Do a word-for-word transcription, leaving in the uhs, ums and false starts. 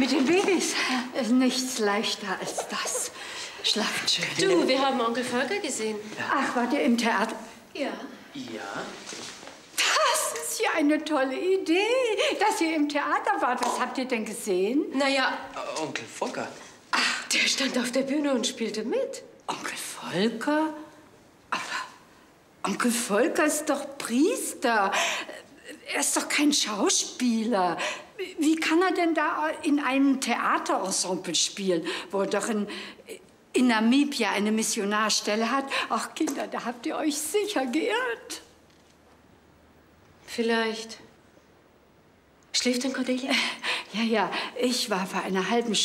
Mit den Babys ist nichts leichter als das. Schlaft schön. Du, wir haben Onkel Volker gesehen. Ach, wart ihr im Theater? Ja. Ja? Das ist ja eine tolle Idee, dass ihr im Theater wart. Was habt ihr denn gesehen? Naja, Äh, Onkel Volker. ach, der stand auf der Bühne und spielte mit. Onkel Volker? Aber Onkel Volker ist doch Priester. Er ist doch kein Schauspieler. Wie kann er denn da in einem Theaterensemble spielen, wo er doch in, in Namibia eine Missionarstelle hat? Ach, Kinder, da habt ihr euch sicher geirrt. Vielleicht. Schläft denn Cordelia? Ja, ja, ich war vor einer halben